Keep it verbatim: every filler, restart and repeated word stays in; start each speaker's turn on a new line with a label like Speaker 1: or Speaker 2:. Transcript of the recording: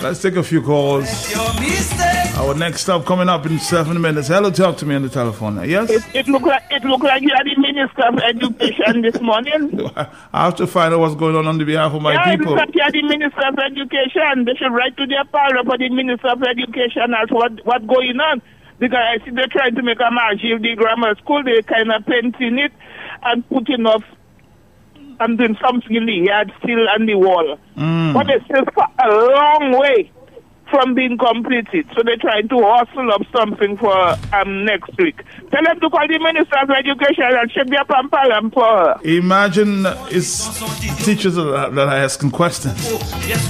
Speaker 1: Let's take a few calls. Our next stop coming up in seven minutes. Hello, talk to me on the telephone. Yes?
Speaker 2: It, it look like it look like you are the Minister of Education this morning.
Speaker 1: I have to find out what's going on on the behalf of my
Speaker 2: yeah,
Speaker 1: people.
Speaker 2: Yeah, it looks like you are the Minister of Education. They should write to their power for the Minister of Education as what what's going on. Because I see they're trying to make a march in the grammar school. They're kind of painting it and putting off and doing something in the yard still on the wall.
Speaker 1: Mm.
Speaker 2: But it's still a long way from being completed. So they're trying to hustle up something for um next week. Tell them to call the Minister of Education and check their pampalam for her.
Speaker 1: Imagine it's teachers that are asking questions.